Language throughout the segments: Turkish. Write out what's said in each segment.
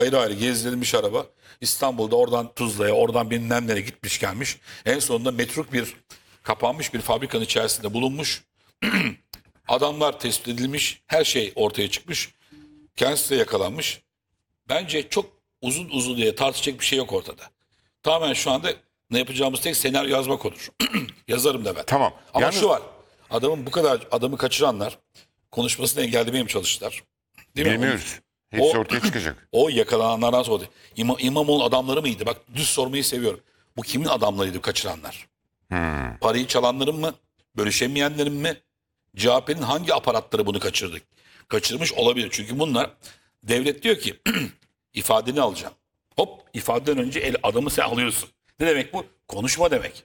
ayrı ayrı gezdirilmiş araba. İstanbul'da oradan Tuzla'ya, oradan bilmem nereye gitmiş gelmiş. En sonunda metruk bir kapanmış bir fabrikanın içerisinde bulunmuş. Adamlar tespit edilmiş. Her şey ortaya çıkmış. Kendisi de yakalanmış. Bence çok uzun uzun diye tartışacak bir şey yok ortada. Tamamen şu anda ne yapacağımız tek senaryo yazmak olur. Yazarım da ben. Tamam. Ama Yalnız- şu var. Adamın bu kadar adamı kaçıranlar konuşmasını engellemeye mi çalıştılar? Değil mi? Bilmiyoruz. Hepsi O- ortaya çıkacak. O yakalananlardan sonra İmamoğlu adamları mıydı? Bak düz sormayı seviyorum. Bu kimin adamlarıydı kaçıranlar? Parayı çalanların mı? Bölüşemeyenlerin mi? CHP'nin hangi aparatları bunu kaçırdı? Kaçırmış olabilir. Çünkü bunlar devlet diyor ki ifadeni alacağım. Hop ifadeden önce adamı sen alıyorsun. Ne demek bu? Konuşma demek.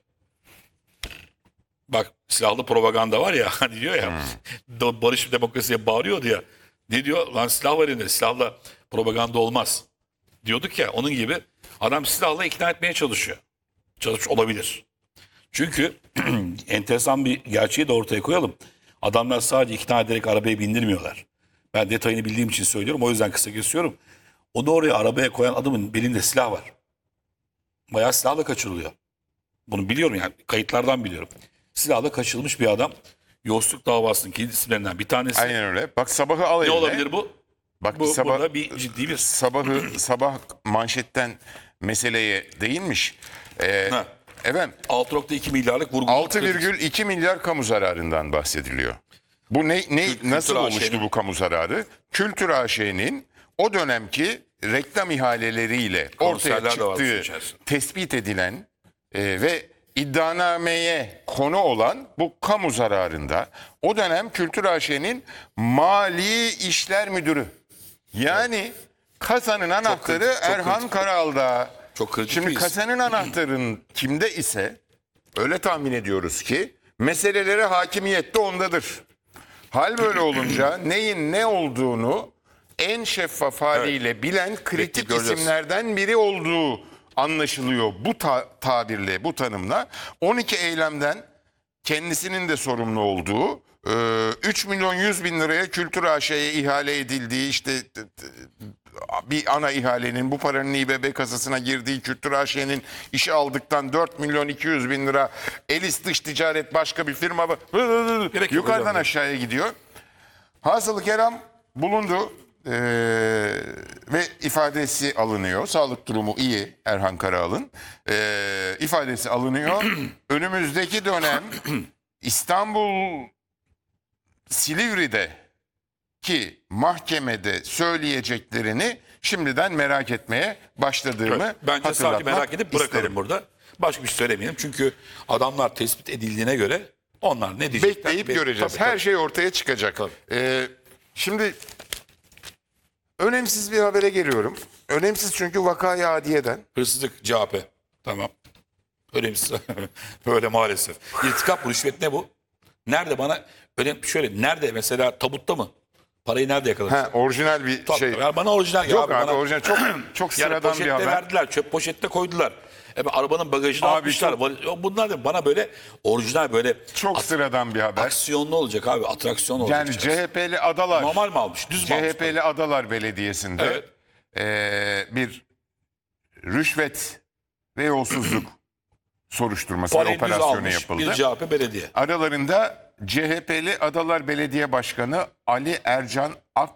Bak silahlı propaganda var ya hani diyor ya barış demokrasiye bağırıyordu ya. Ne diyor? Lan silah var elinde. Silahla propaganda olmaz. Diyorduk ya onun gibi adam silahla ikna etmeye çalışıyor. Çalışmış olabilir. Çünkü enteresan bir gerçeği de ortaya koyalım. Adamlar sadece ikna ederek arabaya bindirmiyorlar. Ben detayını bildiğim için söylüyorum. O yüzden kısa kesiyorum. Onu oraya arabaya koyan adamın belinde silah var. Bayağı silahla kaçırılıyor. Bunu biliyorum yani kayıtlardan biliyorum. Silahla kaçırılmış bir adam. Yolsuzluk davasının kilit isimlerinden bir tanesi. Aynen öyle. Bak sabahı al Ne eline. olabilir bu? Bak Bu sabah, burada bir ciddi bir... sabah manşetten meseleye değinmiş. Ha. Efendim 6.2 milyarlık vurgunluk 6,2 milyar kamu zararından bahsediliyor. Bu nasıl Kültür oluştu AŞ'nin. bu kamu zararı? Kültür AŞ'nin o dönemki reklam ihaleleriyle ortaya Konserler de var bunun çıktığı içerisinde. tespit edilen ve iddianameye konu olan bu kamu zararında o dönem Kültür AŞ'nin Mali İşler Müdürü yani kasanın anahtarı kritik, çok Erhan kritik. Karal'da. Çok kritik Şimdi bir isim. kasanın anahtarın kimde ise öyle tahmin ediyoruz ki meselelere hakimiyet de ondadır. Hal böyle olunca neyin ne olduğunu en şeffaf haliyle bilen kritik göreceğiz. isimlerden biri olduğu anlaşılıyor bu tabirle, bu tanımla. 12 eylemden kendisinin de sorumlu olduğu 3 milyon 100 bin liraya Kültür AŞ'ye ihale edildiği işte bir ana ihalenin bu paranın İBB kasasına girdiği Kültür AŞ'nin işi aldıktan 4 milyon 200 bin lira Elis Dış Ticaret başka bir firma Gerek yok yukarıdan hocam. aşağıya gidiyor. Hasılı kelam bulundu ve ifadesi alınıyor. Sağlık durumu iyi Erhan Karal'ın. İfadesi alınıyor. Önümüzdeki dönem İstanbul Silivri'de ki mahkemede söyleyeceklerini şimdiden merak etmeye başladığımı Bence sadece hatırlatmak merak edip bırakalım isterim. burada. Başka bir şey söylemeyelim. Çünkü adamlar tespit edildiğine göre onlar ne diyecekler? Bekleyip göreceğiz. Tabii, Her tabii. şey ortaya çıkacak. Tabii. Şimdi önemsiz bir habere geliyorum. Önemsiz çünkü vakayı adiyeden. Hırsızlık CHP. Tamam. Önemsiz. Böyle maalesef. İrtikap rüşvet ne bu? Nerede bana şöyle nerede mesela tabutta mı? Parayı nerede yakalarsın? Ha, orijinal bir Tabii, şey. yani bana orijinal Yok ya abi, bana, orijinal çok yani sıradan bir poşette haber. verdiler, çöp poşette koydular. Arabanın bagajına Abi atmışlar. Bunlar da bana böyle orijinal böyle Çok sıradan bir haber. aksiyonlu olacak abi, atraksiyon olacak. Yani içerisinde. CHP'li Adalar. Normal mi almış? Düz mü almış? CHP'li Adalar Belediyesi'nde bir rüşvet ve yolsuzluk soruşturması ve Parayı düz operasyonu almış yapıldı. bir CHP belediye. Aralarında CHP'li Adalar Belediye Başkanı Ali Ercan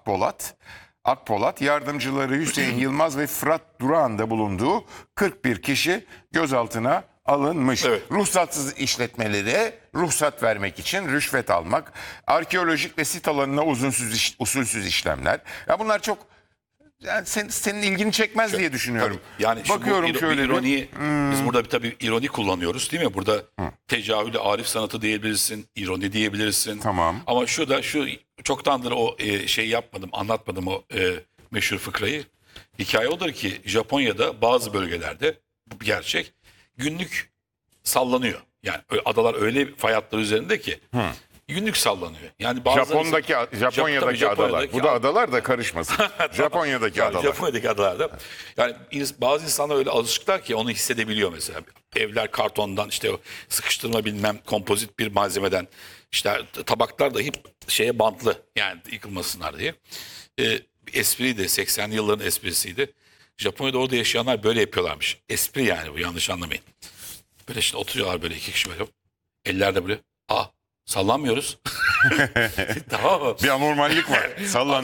Akpolat, yardımcıları Hüseyin Yılmaz ve Fırat Durağan da bulunduğu 41 kişi gözaltına alınmış. Evet. Ruhsatsız işletmelere ruhsat vermek için rüşvet almak, arkeolojik ve sit alanına usulsüz işlemler. Ya bunlar çok yani senin ilgini çekmez diye düşünüyorum. Tabii. Yani şu bakıyorum bu şöyle bir. ironi, biz burada tabii ironi kullanıyoruz değil mi? Burada tecavüle arif sanatı diyebilirsin, ironi diyebilirsin. Tamam. Ama şu çoktandır o anlatmadım o meşhur fıkrayı. Hikaye odur ki Japonya'da bazı bölgelerde bu bir gerçek günlük sallanıyor. Yani adalar öyle fay hatları üzerinde ki günlük sallanıyor. Yani Japonya'daki Tabii, adalar. Bu da adalar da karışmasın. Japonya'daki adalar. Japonya'daki adalarda. Yani bazı insanlar öyle alışıklar ki onu hissedebiliyor mesela. Evler kartondan işte o sıkıştırma bilmem kompozit bir malzemeden işte tabaklar da hep bantlı yani yıkılmasınlar diye. Espriydi 80'li yılların esprisiydi. Japonya'da orada yaşayanlar böyle yapıyorlarmış. Espri yani bu, yanlış anlamayın. Böyle işte oturuyorlar böyle iki kişi böyle. Eller de böyle. Sallanmıyoruz. Tamam mı? Bir anormallik var. Sallan.